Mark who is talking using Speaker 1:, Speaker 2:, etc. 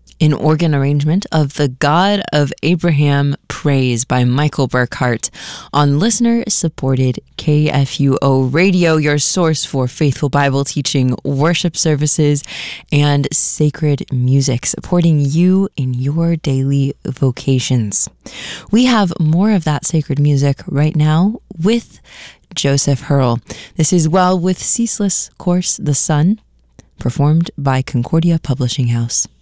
Speaker 1: An organ arrangement of The God of Abraham Praise by Michael Burkhart on listener-supported KFUO Radio, your source for faithful Bible teaching, worship services, and sacred music, supporting you in your daily vocations. We have more of that sacred music right now with Joseph Hurl. This is Well with Ceaseless Course the Sun, performed by Concordia Publishing House.